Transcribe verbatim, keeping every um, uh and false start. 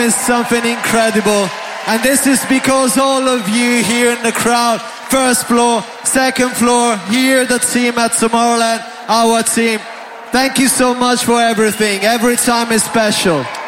is something incredible. And this is because all of you here in the crowd, first floor, second floor, here the team at Tomorrowland, our team. Thank you so much for everything. Every time is special.